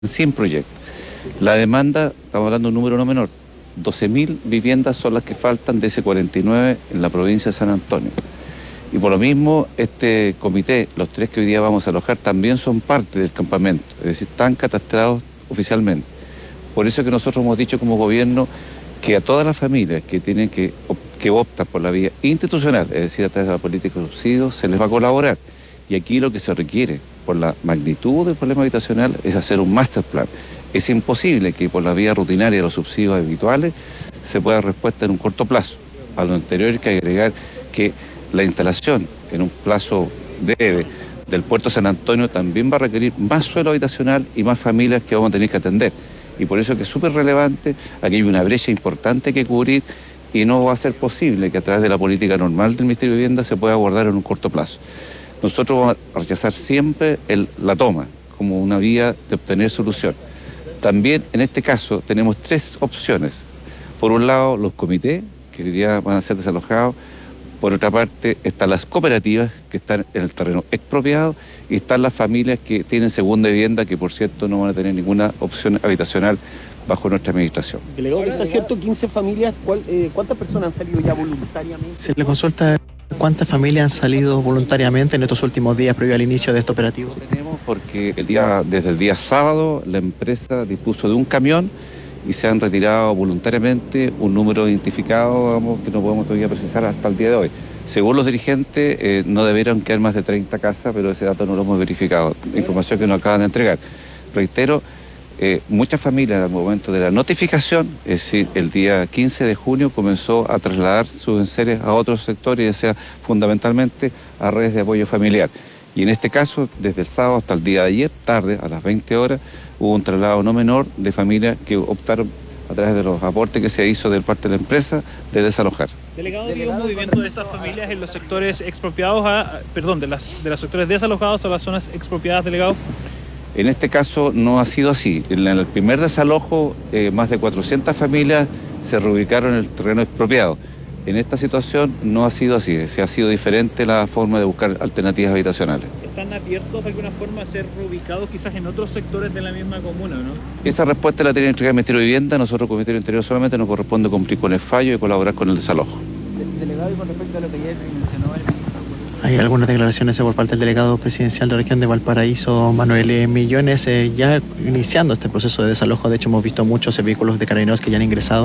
100 proyectos. La demanda, estamos hablando de un número no menor, 12.000 viviendas son las que faltan de ese 49 en la provincia de San Antonio. Y por lo mismo, este comité, los 3 que hoy día vamos a alojar, también son parte del campamento, es decir, están catastrados oficialmente. Por eso es que nosotros hemos dicho como gobierno que a todas las familias que optan por la vía institucional, es decir, a través de la política de subsidios, se les va a colaborar. Y aquí lo que se requiere, por la magnitud del problema habitacional, es hacer un master plan. Es imposible que por la vía rutinaria de los subsidios habituales se pueda dar respuesta en un corto plazo. A lo anterior hay que agregar que la instalación en un plazo breve del puerto de San Antonio también va a requerir más suelo habitacional y más familias que vamos a tener que atender. Y por eso es que es súper relevante, aquí hay una brecha importante que cubrir y no va a ser posible que a través de la política normal del Ministerio de Vivienda se pueda abordar en un corto plazo. Nosotros vamos a rechazar siempre la toma como una vía de obtener solución. También en este caso tenemos 3 opciones. Por un lado, los comités, que hoy día van a ser desalojados. Por otra parte, están las cooperativas que están en el terreno expropiado y están las familias que tienen segunda vivienda, que por cierto no van a tener ninguna opción habitacional bajo nuestra administración. Delegado, de estas 115 familias, ¿cuántas personas han salido ya voluntariamente? Se le consulta cuántas familias han salido voluntariamente en estos últimos días previo al inicio de este operativo. Lo tenemos porque desde el día sábado la empresa dispuso de un camión y se han retirado voluntariamente un número identificado, vamos, que no podemos todavía precisar hasta el día de hoy. Según los dirigentes, no debieron quedar más de 30 casas, pero ese dato no lo hemos verificado. Información que nos acaban de entregar. Reitero, muchas familias al momento de la notificación, es decir, el día 15 de junio comenzó a trasladar sus enseres a otros sectores, ya sea fundamentalmente a redes de apoyo familiar. Y en este caso, desde el sábado hasta el día de ayer, tarde, a las 20 horas, hubo un traslado no menor de familias que optaron, a través de los aportes que se hizo de parte de la empresa, de desalojar. Delegado, ¿ha habido un movimiento de estas familias en los sectores expropiados, de los sectores desalojados a las zonas expropiadas, delegado? En este caso no ha sido así. En el primer desalojo, más de 400 familias se reubicaron en el terreno expropiado. En esta situación no ha sido así, se ha sido diferente la forma de buscar alternativas habitacionales. ¿Están abiertos de alguna forma a ser reubicados quizás en otros sectores de la misma comuna, no? Esa respuesta la tiene que entregar el Ministerio de Vivienda. Nosotros como Ministerio del Interior solamente nos corresponde cumplir con el fallo y colaborar con el desalojo. Delegado, y con respecto a lo que ya mencionó el ministro. Hay algunas declaraciones por parte del delegado presidencial de la región de Valparaíso, Manuel Millones, ya iniciando este proceso de desalojo. De hecho, hemos visto muchos vehículos de carabineros que ya han ingresado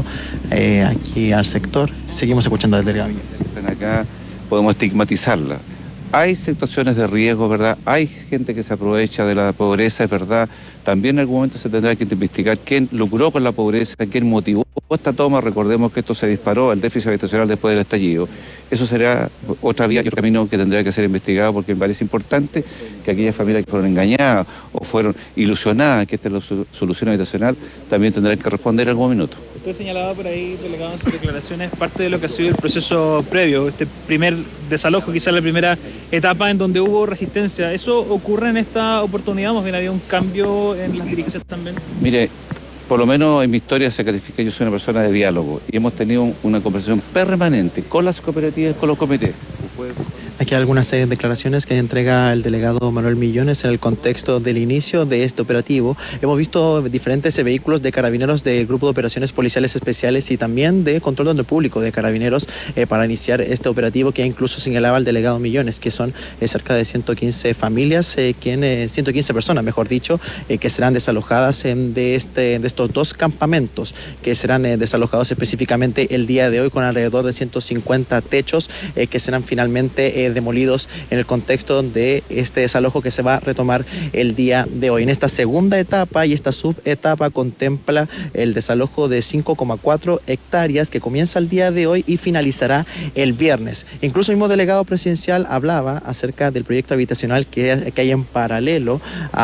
aquí al sector. Seguimos escuchando al delegado. Están acá, podemos estigmatizarla. Hay situaciones de riesgo, ¿verdad? Hay gente que se aprovecha de la pobreza, es verdad. También en algún momento se tendrá que investigar quién lucró con la pobreza, quién motivó esta toma. Recordemos que esto se disparó al déficit habitacional después del estallido. Eso será otra vía y otro camino que tendrá que ser investigado, porque me parece importante que aquellas familias que fueron engañadas o fueron ilusionadas que esta es la solución habitacional también tendrán que responder en algún minuto. Usted señalaba por ahí, delegado, en sus declaraciones, parte de lo que ha sido el proceso previo, este primer desalojo, quizás la primera etapa en donde hubo resistencia. ¿Eso ocurre en esta oportunidad? ¿Más bien había un cambio en las dirigencias también? Mire, por lo menos en mi historia se califica, yo soy una persona de diálogo y hemos tenido una conversación permanente con las cooperativas, con los comités. Aquí hay algunas declaraciones que entrega el delegado Manuel Millones en el contexto del inicio de este operativo. Hemos visto diferentes vehículos de carabineros del Grupo de Operaciones Policiales Especiales y también de Control de Orden Público de Carabineros para iniciar este operativo, que incluso señalaba el delegado Millones, que son cerca de 115 familias, 115 personas, mejor dicho, que serán desalojadas de estos 2 campamentos, que serán desalojados específicamente el día de hoy, con alrededor de 150 techos que serán finalmente demolidos en el contexto de este desalojo que se va a retomar el día de hoy. En esta segunda etapa y esta subetapa contempla el desalojo de 5,4 hectáreas que comienza el día de hoy y finalizará el viernes. Incluso el mismo delegado presidencial hablaba acerca del proyecto habitacional que hay en paralelo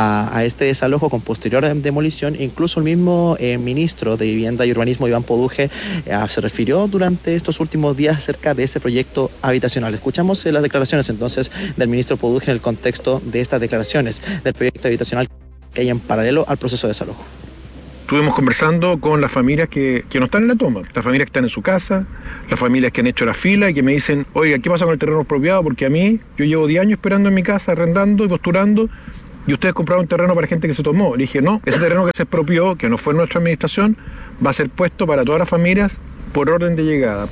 a este desalojo con posterior demolición. Incluso el mismo ministro de Vivienda y Urbanismo, Iván Poduje, se refirió durante estos últimos días acerca de ese proyecto habitacional. Escuchamos las declaraciones entonces del ministro Poduje en el contexto de estas declaraciones del proyecto habitacional que hay en paralelo al proceso de desalojo. Estuvimos conversando con las familias que no están en la toma, las familias que están en su casa, las familias que han hecho la fila y que me dicen, oiga, ¿qué pasa con el terreno expropiado? Porque a mí, yo llevo 10 años esperando en mi casa, arrendando y posturando, y ustedes compraron terreno para gente que se tomó. Le dije, no, ese terreno que se expropió, que no fue nuestra administración, va a ser puesto para todas las familias por orden de llegada.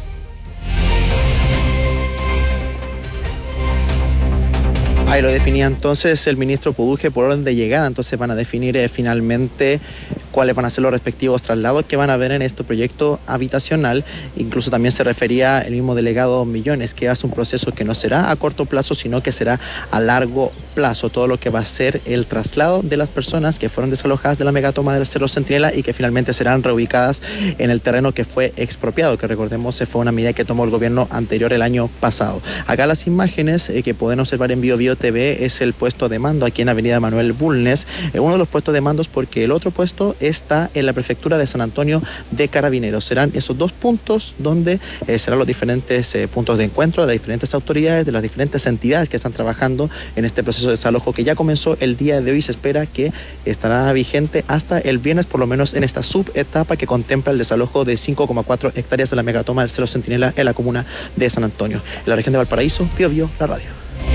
Ahí lo definía entonces el ministro Poduje por orden de llegada. Entonces van a definir finalmente cuáles van a ser los respectivos traslados que van a haber en este proyecto habitacional. Incluso también se refería el mismo delegado Millones, que hace un proceso que no será a corto plazo, sino que será a largo plazo. Todo lo que va a ser el traslado de las personas que fueron desalojadas de la megatoma del Cerro Centinela y que finalmente serán reubicadas en el terreno que fue expropiado, que recordemos fue una medida que tomó el gobierno anterior el año pasado. Acá las imágenes que pueden observar en BioBio TV es el puesto de mando aquí en Avenida Manuel Bulnes, uno de los puestos de mandos, porque el otro puesto está en la prefectura de San Antonio de Carabineros. Serán esos dos puntos donde serán los diferentes puntos de encuentro de las diferentes autoridades, de las diferentes entidades que están trabajando en este proceso de desalojo que ya comenzó el día de hoy. Se espera que estará vigente hasta el viernes, por lo menos en esta subetapa que contempla el desalojo de 5,4 hectáreas de la megatoma del Cerro Centinela en la comuna de San Antonio. En la región de Valparaíso, BioBio, la radio.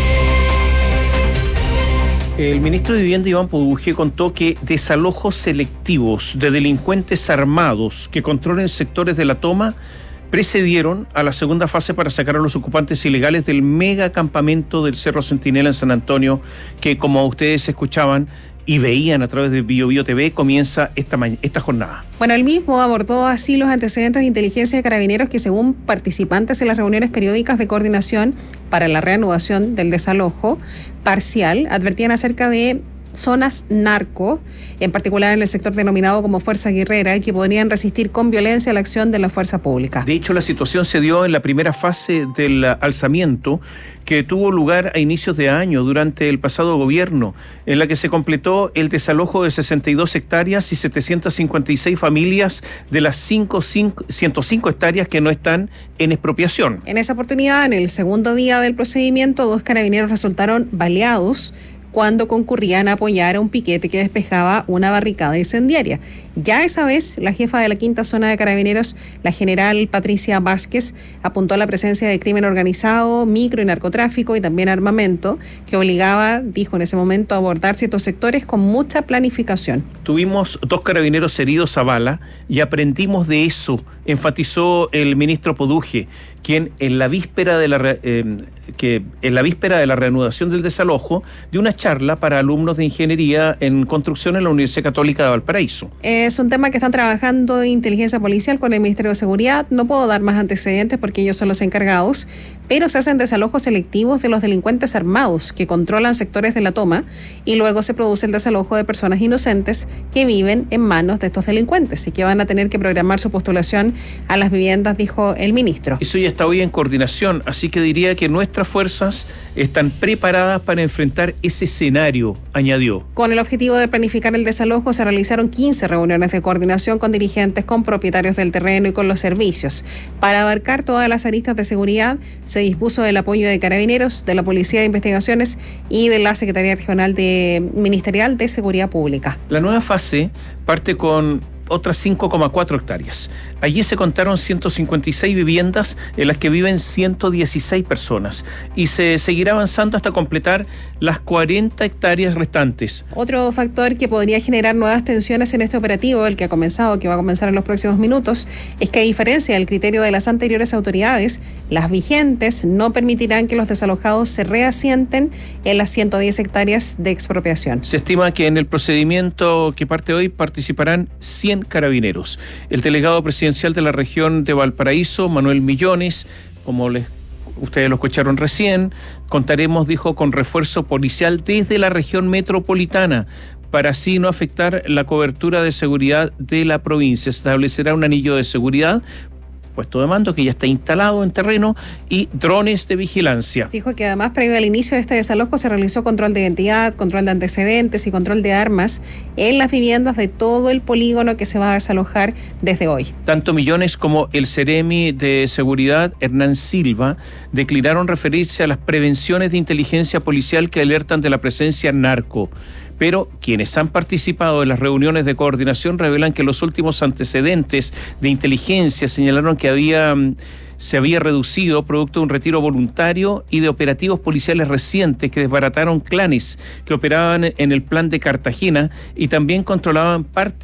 El ministro de Vivienda, Iván Poduje, contó que desalojos selectivos de delincuentes armados que controlen sectores de la toma precedieron a la segunda fase para sacar a los ocupantes ilegales del mega campamento del Cerro Centinela en San Antonio, que, como ustedes escuchaban y veían a través de BioBio TV, comienza esta jornada. Bueno, él mismo abordó así los antecedentes de inteligencia de Carabineros que, según participantes en las reuniones periódicas de coordinación para la reanudación del desalojo parcial, advertían acerca de zonas narco, en particular en el sector denominado como Fuerza Guerrera, y que podrían resistir con violencia la acción de la fuerza pública. De hecho, la situación se dio en la primera fase del alzamiento que tuvo lugar a inicios de año durante el pasado gobierno, en la que se completó el desalojo de 62 hectáreas y 756 familias de las 105 hectáreas que no están en expropiación. En esa oportunidad, en el segundo día del procedimiento, 2 carabineros resultaron baleados cuando concurrían a apoyar a un piquete que despejaba una barricada incendiaria. Ya esa vez, la jefa de la quinta zona de Carabineros, la general Patricia Vázquez, apuntó a la presencia de crimen organizado, micro y narcotráfico y también armamento, que obligaba, dijo en ese momento, a abordar ciertos sectores con mucha planificación. Tuvimos 2 carabineros heridos a bala y aprendimos de eso, enfatizó el ministro Poduje, quien en la víspera de la reanudación del desalojo dio una charla para alumnos de ingeniería en construcción en la Universidad Católica de Valparaíso. Es un tema que están trabajando inteligencia policial con el Ministerio de Seguridad. No puedo dar más antecedentes porque ellos son los encargados, pero se hacen desalojos selectivos de los delincuentes armados que controlan sectores de la toma y luego se produce el desalojo de personas inocentes que viven en manos de estos delincuentes y que van a tener que programar su postulación a las viviendas, dijo el ministro. Eso ya está hoy en coordinación, así que diría que nuestras fuerzas están preparadas para enfrentar ese escenario, añadió. Con el objetivo de planificar el desalojo se realizaron 15 reuniones de coordinación con dirigentes, con propietarios del terreno y con los servicios. Para abarcar todas las aristas de seguridad, se dispuso el apoyo de Carabineros, de la Policía de Investigaciones y de la Secretaría Regional Ministerial de Seguridad Pública. La nueva fase parte con otras 5,4 hectáreas. Allí se contaron 156 viviendas en las que viven 116 personas y se seguirá avanzando hasta completar las 40 hectáreas restantes. Otro factor que podría generar nuevas tensiones en este operativo, el que va a comenzar en los próximos minutos, es que, a diferencia del criterio de las anteriores autoridades, las vigentes no permitirán que los desalojados se reasienten en las 110 hectáreas de expropiación. Se estima que en el procedimiento que parte hoy participarán 100 carabineros. El delegado presidencial de la región de Valparaíso, Manuel Millones, como ustedes lo escucharon recién, contaremos, dijo, con refuerzo policial desde la región metropolitana para así no afectar la cobertura de seguridad de la provincia. Se establecerá un anillo de seguridad, puesto de mando que ya está instalado en terreno y drones de vigilancia. Dijo que además, previo al inicio de este desalojo, se realizó control de identidad, control de antecedentes y control de armas en las viviendas de todo el polígono que se va a desalojar desde hoy. Tanto Millones como el Seremi de Seguridad, Hernán Silva, declinaron referirse a las prevenciones de inteligencia policial que alertan de la presencia narco. Pero quienes han participado en las reuniones de coordinación revelan que los últimos antecedentes de inteligencia señalaron que se había reducido producto de un retiro voluntario y de operativos policiales recientes que desbarataron clanes que operaban en el plan de Cartagena y también controlaban parte